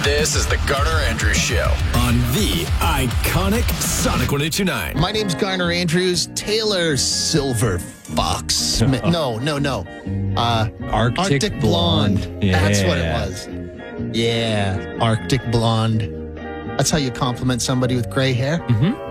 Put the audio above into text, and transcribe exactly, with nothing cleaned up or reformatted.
This is the Garner Andrews Show on the iconic Sonic one eight two nine. My name's Garner Andrews. Taylor Silver Fox Smith. No, no, no. Uh, Arctic, Arctic Blonde. Blonde. Yeah. That's what it was. Yeah, Arctic Blonde. That's how you compliment somebody with gray hair. Mm-hmm.